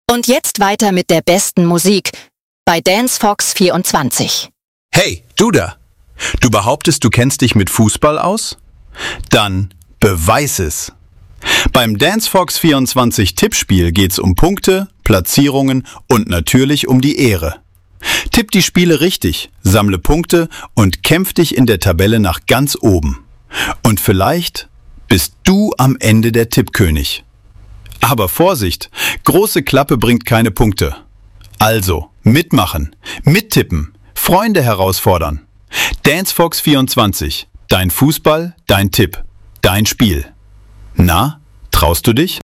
Und jetzt weiter mit der besten Musik bei DanceFox24. Hey, du da! Du behauptest, du kennst dich mit Fußball aus? Dann beweis es! Beim DanceFox24 Tippspiel geht's um Punkte, Platzierungen und natürlich um die Ehre. Tipp die Spiele richtig, sammle Punkte und kämpf dich in der Tabelle nach ganz oben. Und vielleicht bist du am Ende der Tippkönig. Aber Vorsicht, große Klappe bringt keine Punkte. Also, mitmachen, mittippen, Freunde herausfordern. DanceFox24, dein Fußball, dein Tipp, dein Spiel. Na, traust du dich?